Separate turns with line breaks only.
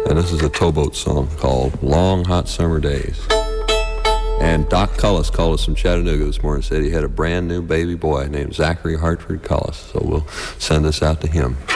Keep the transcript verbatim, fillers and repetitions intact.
And this is a towboat song called Long Hot Summer Days. And Doc Cullis called us from Chattanooga this morning and said he had a brand new baby boy named Zachary Hartford Cullis. So we'll send this out to him.